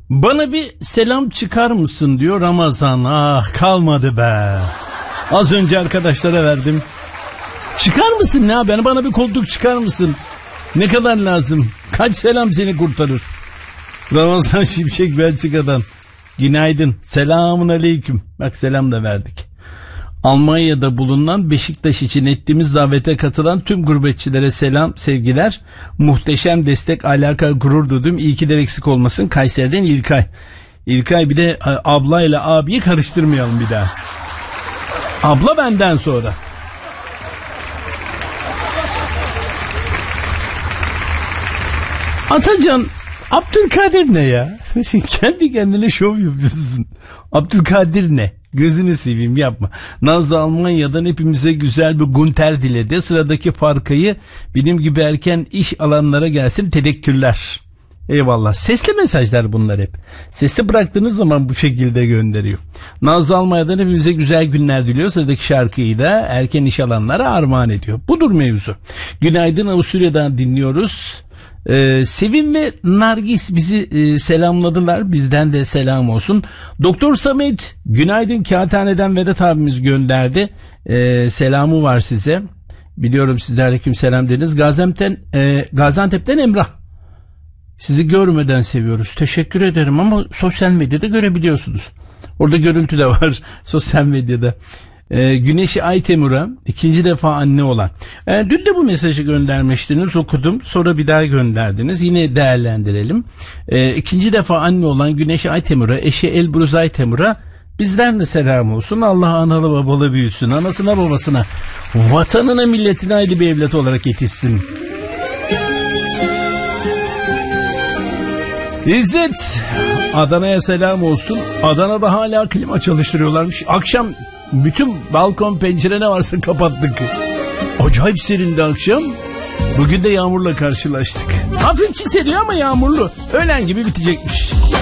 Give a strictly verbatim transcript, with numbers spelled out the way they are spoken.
Bana bir selam çıkar mısın diyor Ramazan. Ah kalmadı be. Az önce arkadaşlara verdim. Çıkar mısın ya? Ben bana bir koltuk çıkar mısın? Ne kadar lazım? Kaç selam seni kurtarır? Ramazan Şimşek Belçika'dan. Günaydın. Selamun aleyküm. Bak selam da verdik. Almanya'da bulunan Beşiktaş için ettiğimiz davete katılan tüm gurbetçilere selam, sevgiler. Muhteşem destek, alaka, gurur duydum. İyi ki de eksik olmasın. Kayseri'den İlkay. İlkay bir de ablayla abiyi karıştırmayalım bir daha. Abla benden sonra. Atacan, Abdülkadir ne ya? Kendi kendine şov yapıyorsun. Abdülkadir ne? Gözünü seveyim yapma. Nazlı Almanya'dan hepimize güzel bir Gunter diledi. Sıradaki farkayı benim gibi erken iş alanlara gelsin. Teşekkürler. Eyvallah. Sesli mesajlar bunlar hep. Sesli bıraktığınız zaman bu şekilde gönderiyor. Nazlı Almanya'dan hepimize güzel günler diliyor. Sıradaki şarkıyı da erken iş alanlara armağan ediyor. Budur mevzu. Günaydın, Avusturya'dan dinliyoruz. Ee, Sevim ve Nargis bizi e, selamladılar. Bizden de selam olsun. Doktor Samet günaydın, Kağıthane'den Vedat abimiz gönderdi. Ee, selamı var size. Biliyorum siz de aleyküm selam dediniz. Gaziantep'ten, e, Gaziantep'ten Emrah. Sizi görmeden seviyoruz. Teşekkür ederim ama sosyal medyada görebiliyorsunuz. Orada görüntü de var sosyal medyada. Ee, Güneşi Aytemur'a ikinci defa anne olan. Ee, dün de bu mesajı göndermiştiniz, okudum. Sonra bir daha gönderdiniz. Yine değerlendirelim. Ee, ikinci defa anne olan Güneşi Aytemur'a, eşi Elbruz Aytemur'a bizden de selam olsun. Allah analı babalı büyütsün. Anasına babasına, vatanına milletine ayrı bir evlat olarak yetişsin. İzzet, Adana'ya selam olsun. Adana'da hala klima çalıştırıyorlarmış. Akşam bütün balkon pencere ne varsa kapattık. Acayip serindi akşam. Bugün de yağmurla karşılaştık. Hafif çiseliyor ama yağmurlu. Öğlen gibi bitecekmiş.